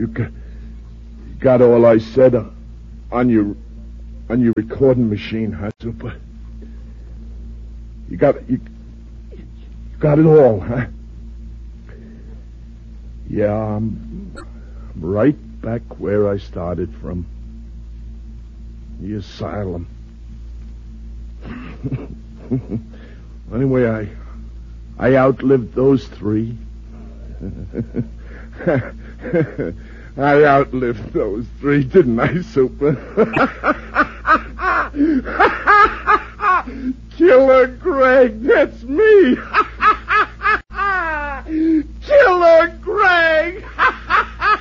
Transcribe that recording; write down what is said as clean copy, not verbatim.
got all I said on your recording machine, huh, Super? You got it all, huh? Yeah, I'm right back where I started from. The asylum. Anyway, I outlived those three. I outlived those three, didn't I, Super? Killer Greg, that's me. Killer